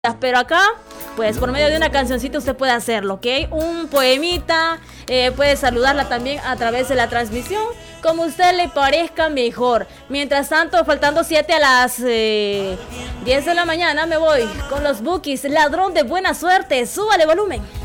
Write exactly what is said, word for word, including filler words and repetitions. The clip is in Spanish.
Pero acá, pues por medio de una cancioncita usted puede hacerlo, ¿ok? Un poemita, eh, puede saludarla también a través de la transmisión, como a usted le parezca mejor. Mientras tanto, faltando siete a las eh, diez de la mañana, me voy con los Bukis, ladrón de buena suerte. Súbale volumen.